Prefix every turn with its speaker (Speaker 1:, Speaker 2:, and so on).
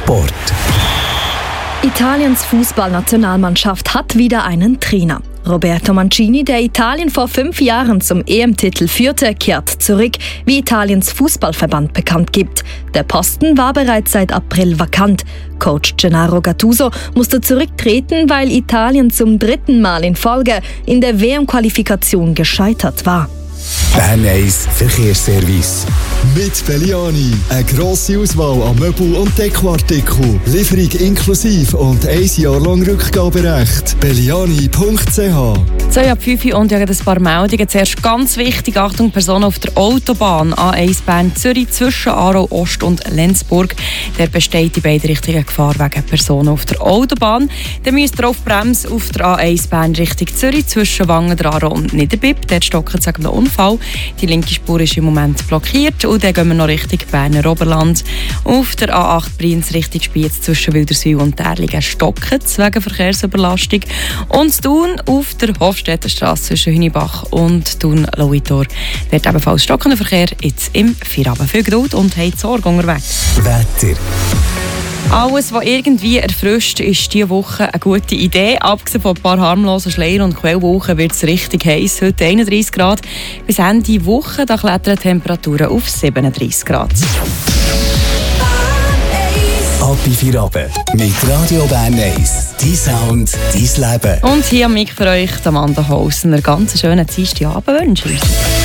Speaker 1: Sport.
Speaker 2: Italiens Fußballnationalmannschaft hat wieder einen Trainer. Roberto Mancini, der Italien vor 5 Jahren zum EM-Titel führte, kehrt zurück, wie Italiens Fußballverband bekannt gibt. Der Posten war bereits seit April vakant. Coach Gennaro Gattuso musste zurücktreten, weil Italien zum 3. Mal in Folge in der WM-Qualifikation gescheitert war.
Speaker 1: Bern 1 Verkehrsservice.
Speaker 3: Mit Belliani. Eine grosse Auswahl an Möbel- und Dekoartikeln. Lieferung inklusive und 1 Jahr lang Rückgaberecht. Belliani.ch.
Speaker 4: 2:05 und ja, ein paar Meldungen. Zuerst ganz wichtig, Achtung, Personen auf der Autobahn A1 Bern-Zürich zwischen Aarau Ost und Lenzburg. Der besteht in beide Richtungen Gefahr wegen Personen auf der Autobahn. Dann müsst ihr auf Bremse auf der A1 Bern Richtung Zürich zwischen Wangen, Aarau und Niederbipp. Dort stockt es wegen einem Unfall. Die linke Spur ist im Moment blockiert und dann gehen wir noch Richtung Berner Oberland. Auf der A8 Brienz Richtung Spiez zwischen Wilderswil und Erlingen stockt es wegen Verkehrsüberlastung. Und Thun auf der Hofstettenstrasse zwischen Hünibach und Thun-Lauitor. Dort ebenfalls stockender Verkehr jetzt im Feierabend. Viel Geduld und habt Sorge unterwegs.
Speaker 1: Wetter.
Speaker 4: Alles, was irgendwie erfrischt, ist diese Woche eine gute Idee. Abgesehen von ein paar harmlosen Schleier- und Quellwolken wird es richtig heiß. Heute 31 Grad. Bis Ende Woche da klettern Temperaturen auf 37 Grad.
Speaker 1: Ab in Feierabend mit Radio Bern 1. Dein Sound, dein Leben.
Speaker 4: Und hier am Mic für euch Amanda Hausner. Ganz schönen Dienstagabend wünsche ich.